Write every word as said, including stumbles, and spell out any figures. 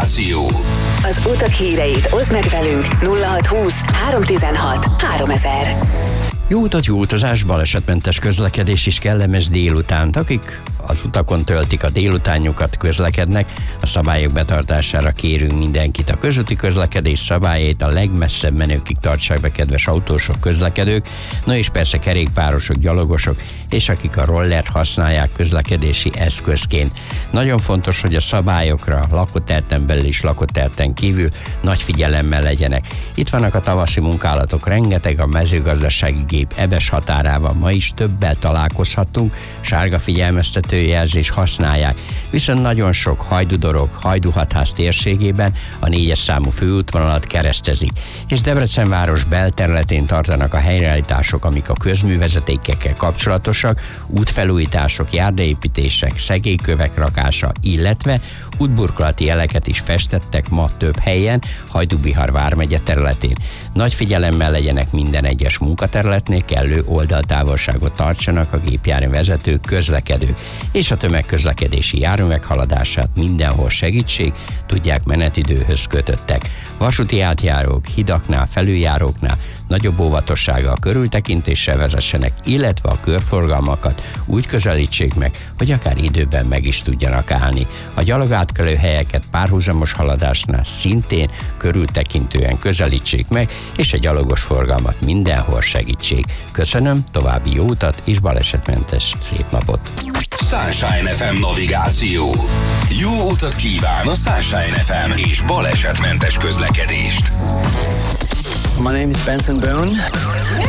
Navigáció. Az utak híreit oszd meg velünk nulla hatszázhúsz háromszáztizenhat háromezer. Jó utat, jó utazás, balesetmentes közlekedés is kellemes délutánt. Akik az utakon töltik a délutánjukat, közlekednek, a szabályok betartására kérünk mindenkit. A közúti közlekedés szabályait a legmesszebb menőkig tartsák be, kedves autósok, közlekedők, na és persze kerékpárosok, gyalogosok, és akik a rollert használják közlekedési eszközként. Nagyon fontos, hogy a szabályokra lakótelten belül és lakótelten kívül nagy figyelemmel legyenek. Itt vannak a tavaszi munkálatok, rengeteg a mezőgazdasági gép ebes határában, ma is többel találkozhatunk, sárga figyelmeztető jelzés használják, viszont nagyon sok hajdudorog, Hajdúhatház térségében a négyes számú főútvonalat keresztezik, és Debrecen város belterületén tartanak a helyreállítások, amik a közművezetékekkel kapcsolatosak, útfelújítások, járdaépítések, szegélykövek rakása, illetve útburkolati jeleket is festettek ma több helyen Hajdú-Bihar vármegye területén. Nagy figyelemmel legyenek minden egyes munkaterületnél, kellő oldaltávolságot tartsanak a gépjárművezetők, közlekedők, és a tömegközlekedési járművek haladását mindenhol segítség, tudják, menetidőhöz kötöttek. Vasúti átjárók, hidaknál, felüljáróknál nagyobb óvatossággal, körültekintéssel vezessenek, illetve a körforgalmakat úgy közelítsék meg, hogy akár időben meg is tudjanak állni. A gyalogátkelő helyeket párhuzamos haladásnál szintén körültekintően közelítsék meg, és a gyalogos forgalmat mindenhol segítsék. Köszönöm, további jó utat és balesetmentes szép napot! Sunshine ef em Navigáció. Jó utat kíván a Sunshine ef em és balesetmentes közlekedést. My name is Benson Boone.